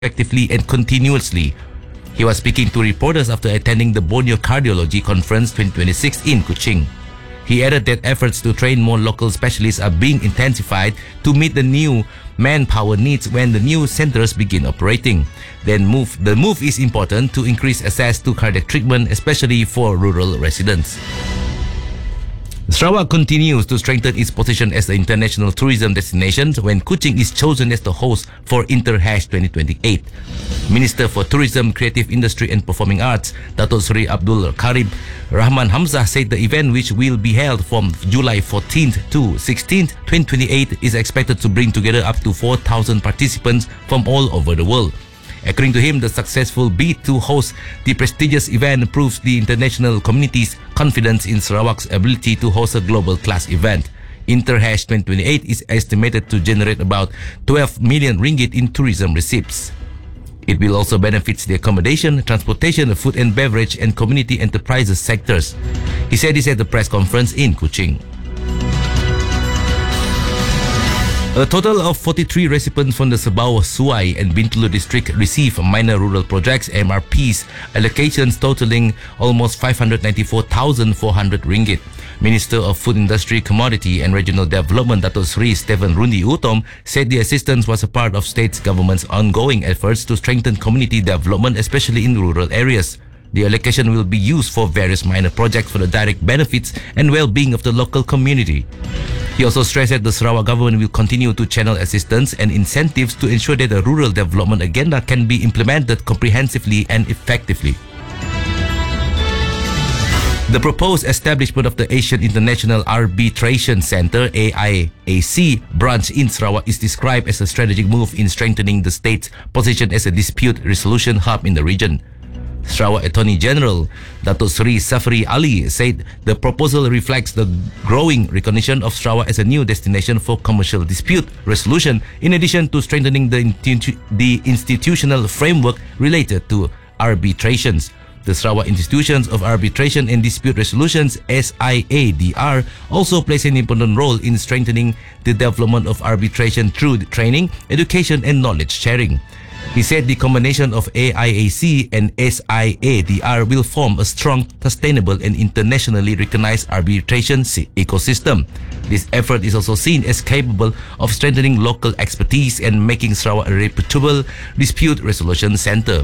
effectively and continuously. He was speaking to reporters after attending the Borneo Cardiology Conference 2026 in Kuching. He added that efforts to train more local specialists are being intensified to meet the new manpower needs when the new centers begin operating. The move is important to increase access to cardiac treatment, especially for rural residents. Sarawak continues to strengthen its position as an international tourism destination when Kuching is chosen as the host for InterHash 2028. Minister for Tourism, Creative Industry and Performing Arts, Dato' Sri Abdul Karim Rahman Hamzah said the event, which will be held from July 14th to 16th, 2028, is expected to bring together up to 4,000 participants from all over the world. According to him, the successful bid to host the prestigious event proves the international community's confidence in Sarawak's ability to host a global-class event. InterHash 2028 is estimated to generate about 12 million ringgit in tourism receipts. It will also benefit the accommodation, transportation, food and beverage, and community enterprises sectors. He said this at the press conference in Kuching. A total of 43 recipients from the Sabah, Suai and Bintulu district receive minor rural projects MRPs allocations totaling almost 594,400 ringgit. Minister of Food Industry, Commodity and Regional Development, Dato' Sri Stephen Rundi Utom, said the assistance was a part of state government's ongoing efforts to strengthen community development, especially in rural areas. The allocation will be used for various minor projects for the direct benefits and well-being of the local community. He also stressed that the Sarawak government will continue to channel assistance and incentives to ensure that the rural development agenda can be implemented comprehensively and effectively. The proposed establishment of the Asian International Arbitration Center AIAC branch in Sarawak is described as a strategic move in strengthening the state's position as a dispute resolution hub in the region. Sarawak Attorney General Dato' Sri Safri Ali said the proposal reflects the growing recognition of Sarawak as a new destination for commercial dispute resolution, in addition to strengthening the institutional framework related to arbitrations. The Sarawak Institutions of Arbitration and Dispute Resolutions SIADR also plays an important role in strengthening the development of arbitration through training, education and knowledge sharing. He said the combination of AIAC and SIADR will form a strong, sustainable and internationally recognized arbitration ecosystem. This effort is also seen as capable of strengthening local expertise and making Sarawak a reputable dispute resolution center.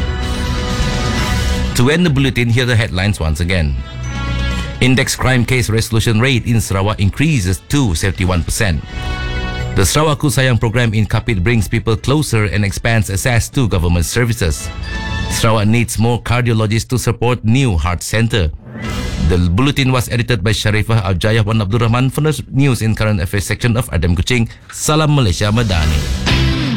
To end the bulletin, here are the headlines once again. Index crime case resolution rate in Sarawak increases to 71%. The Sarawak Ku Sayang program in Kapit brings people closer and expands access to government services. Sarawak needs more cardiologists to support new heart center. The bulletin was edited by Sharifah Al-Jayah Wan Abdul Rahman from the News and Current Affairs section of Adam Kuching. Salam Malaysia Madani.